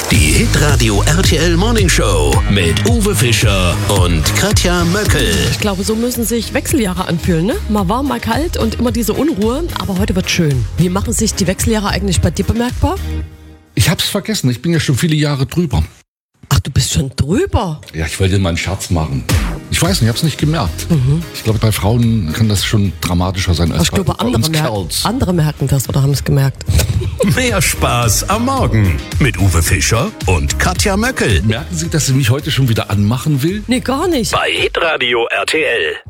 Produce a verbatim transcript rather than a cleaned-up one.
Die Hitradio R T L Morning Show mit Uwe Fischer und Katja Möckel. Ich glaube, so müssen sich Wechseljahre anfühlen, ne? Mal warm, mal kalt und immer diese Unruhe. Aber heute wird schön. Wie machen sich die Wechseljahre eigentlich bei dir bemerkbar? Ich hab's vergessen, ich bin ja schon viele Jahre drüber. Ach, du bist schon drüber. Ja, ich wollte dir mal einen Scherz machen. Ich weiß nicht, ich hab's nicht gemerkt. Mhm. Ich glaube, bei Frauen kann das schon dramatischer sein als ich glaube, bei andere, uns mer- Kerls. andere merken das oder haben es gemerkt. Mehr Spaß am Morgen mit Uwe Fischer und Katja Möckel. Merken Sie, dass sie mich heute schon wieder anmachen will? Nee, gar nicht. Bei Hitradio R T L.